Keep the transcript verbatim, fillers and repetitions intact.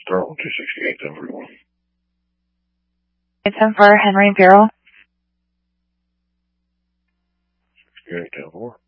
Sterling, two sixty-eight, ten forty-one. It's ten for Henry Imperial. sixty-eight, ten four.